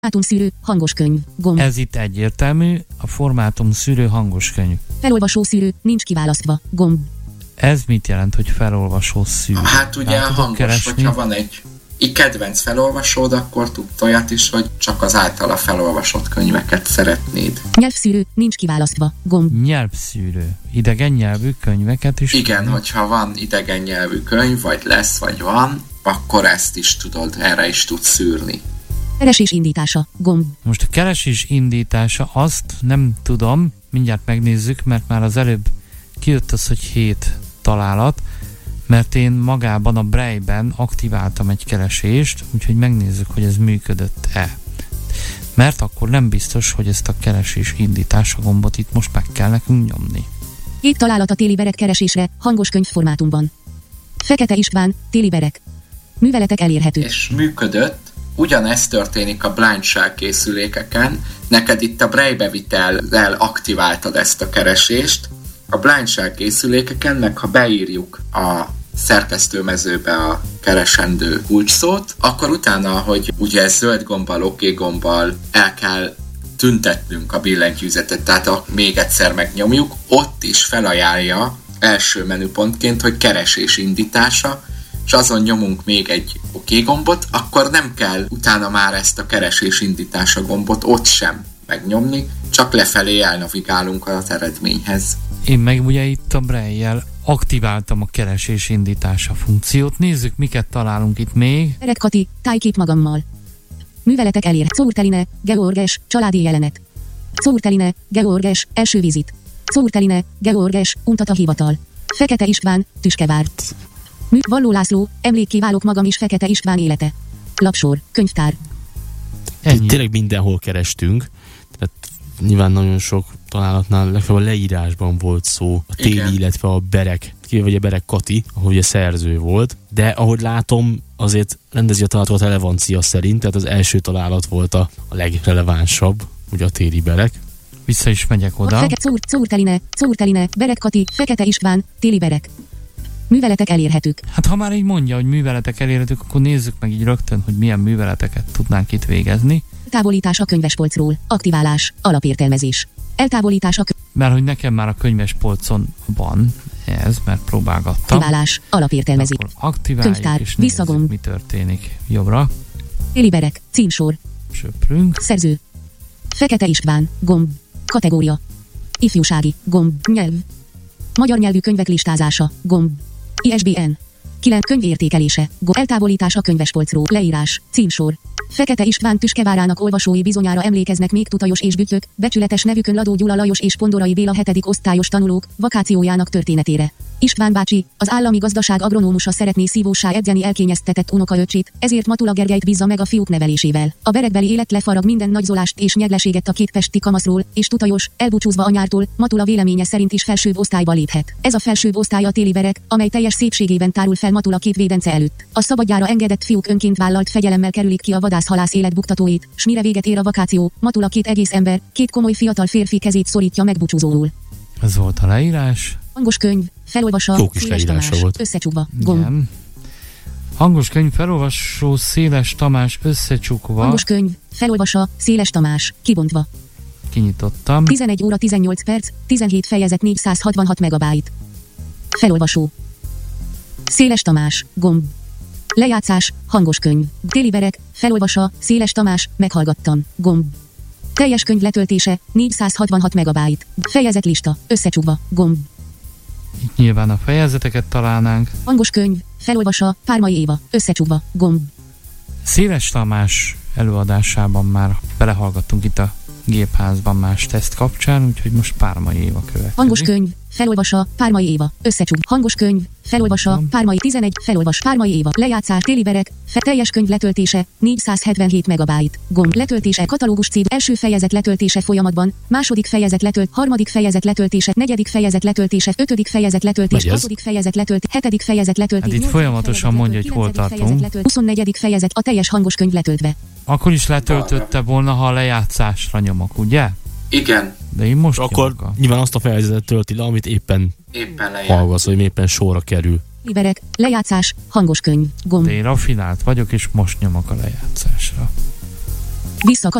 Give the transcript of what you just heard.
Formátumszűrő, hangos könyv, gomb. Ez itt egyértelmű, a formátumszűrő hangos könyv. Felolvasó szűrő, nincs kiválasztva, gomb. Ez mit jelent, hogy felolvasó szűrő? Hát ugye hangos, hogyha van egy kedvenc felolvasód, akkor tudod olyat is, hogy csak az általa felolvasott könyveket szeretnéd. Nyelvszűrő, nincs kiválasztva, gomb. Nyelvszűrő. Idegen nyelvű könyveket is? Igen, hogyha van idegen nyelvű könyv, vagy lesz, vagy van, akkor ezt is tudod, erre is tudsz szűrni. Keresés indítása, gomb. Most a keresés indítása, azt nem tudom, mindjárt megnézzük, mert már az előbb kijött az, hogy 7 találat, mert én magában a Braille-ben aktiváltam egy keresést, úgyhogy megnézzük, hogy ez működött-e. Mert akkor nem biztos, hogy ezt a keresés indítása gombot itt most meg kell nekünk nyomni. 7 találat a téli berek keresésre, hangos könyv formátumban. Fekete István, téli berek. Műveletek elérhetők. És működött. Ugyanezt történik a blindság készülékeken. Neked itt a Braille bevitellel aktiváltad ezt a keresést. A blindság készülékeken, meg ha beírjuk a szerkesztőmezőbe a keresendő kulcsszót, akkor utána, hogy ugye zöld gombbal, OK gombbal el kell tüntetnünk a billentyűzetet, tehát még egyszer megnyomjuk, ott is felajánlja első menüpontként, hogy keresés indítása, és azon nyomunk még egy OK gombot, akkor nem kell utána már ezt a keresés indítása gombot ott sem megnyomni, csak lefelé elnavigálunk az eredményhez. Én meg ugye itt a Braille-jel aktiváltam a keresés indítása funkciót. Nézzük, miket találunk itt még. Berek Kati, tájkép magammal. Műveletek elér. Szórteline, Georges, családi jelenet. Szórteline, Georges, első vizit. Szórteline, Georges, untata hivatal. Fekete István, Tüskevár. Valló László, emlékkiválok magam is Fekete István élete. Lapsor, könyvtár. Ennyi. Tényleg mindenhol kerestünk, tehát nyilván nagyon sok találatnál legfeljebb a leírásban volt szó, a téli, igen, illetve a Berek, vagy a Berek Kati, ahogy a szerző volt, de ahogy látom, azért rendezi a találatot a relevancia szerint, tehát az első találat volt a legrelevánsabb, ugye a téli Berek. Vissza is megyek oda. Szórteline, Berek Kati, Fekete István, téli Berek. Műveletek elérhetők. Hát ha már így mondja, hogy műveletek elérhetők, akkor nézzük meg így rögtön, hogy milyen műveleteket tudnánk itt végezni. Eltávolítás a könyvespolcról, aktiválás, alapértelmezés. Eltávolítás a Mert hogy nekem már a könyvespolcon van ez, mert próbálgattam. Aktiválás, alapértelmezés. Akkor aktiváljuk, könyvtár, és nézzük, visszagomb. mi történik. Jobbra. Téli Berek, címsor. Söprünk. Szerző. Fekete István, gomb. Kategória. Ifjúsági, gomb. Nyelv. Magyar nyelvű könyvek listázása, gomb. ISBN. 9 könyvértékelése, eltávolítás a könyvespolcról, leírás, címsor. Fekete István Tüskevárának olvasói bizonyára emlékeznek még Tutajos és Büttök, becsületes nevükön Ladó Gyula Lajos és Pondorai Béla 7. osztályos tanulók vakációjának történetére. István bácsi, az állami gazdaság agronómusa szeretné szívóssá edzeni elkényeztetett unokaöccsét, ezért Matula Gergelyt bízza meg a fiúk nevelésével. A berekbeli élet lefarag minden nagyzolást és nyegleséget a két pesti kamaszról, és Tutajos, elbúcsúzva anyártól, Matula véleménye szerint is felsőbb osztályba léphet. Ez a felsőbb osztály a téli berek, amely teljes szépségében tárul fel Matula két védence előtt. A szabadjára engedett fiúk önként vállalt fegyelemmel kerülik ki a vadászhalász életbuktatóit, s mire véget ér a vakáció, Matula két egész ember, két komoly fiatal férfi kezét szorítja meg búcsúzóul. Ez volt a leírás. Hangos könyv, felolvasa, Széles Tamás, összecsukva, gomb. Igen. Hangos könyv, felolvasó, Széles Tamás, összecsukva. Hangos könyv, felolvasa, Széles Tamás, kibontva. Kinyitottam. 11 óra 18 perc, 17 fejezet 466 megabyte. Felolvasó. Széles Tamás, gomb. Lejátszás, hangos könyv. Téli berek, felolvasa, Széles Tamás, meghallgattam, gomb. Teljes könyv letöltése, 466 megabyte. Fejezet lista, összecsukva, gomb. Itt nyilván a fejezeteket találnánk. Hangos könyv, felolvasa, Pármai Éva, összecsukva, gomb. Széles Tamás előadásában már belehallgattunk itt a gépházban más teszt kapcsán, úgyhogy most Pármai Éva következik. Hangos könyv, felolvasa, Pármai Éva, összecsukva. Hangos könyv, felolvasa, Pármai 11, felolvas, Pármai Éva, lejátszás, téli berek, teljes könyv letöltése, 477 megabyte, gomb, letöltése, katalógus cím, első fejezet letöltése folyamatban, második fejezet letölt, harmadik fejezet letöltése, negyedik fejezet letöltése, ötödik fejezet letöltés, hatodik fejezet letölt, hetedik fejezet letöltés. Hát itt folyamatosan mondja, hogy hol tartunk. 24. fejezet, a teljes hangos könyv letöltve. Akkor is letöltötte volna, ha a lejátszásra nyomok, ugye? Igen. De én most akkor nyilván azt a fejezetet tölti le, amit éppen hallgatsz, vagy éppen sorra kerül. Liberek, lejátszás, hangos könyv, gomb. De én rafinált vagyok, és most nyomok a lejátszásra. Vissza